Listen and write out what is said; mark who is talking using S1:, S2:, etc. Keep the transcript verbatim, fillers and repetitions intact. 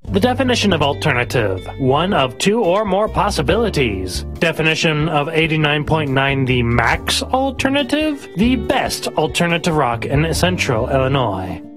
S1: The definition of alternative: one of two or more possibilities. Definition of eighty-nine point nine: the max alternative, the best alternative rock in Central Illinois.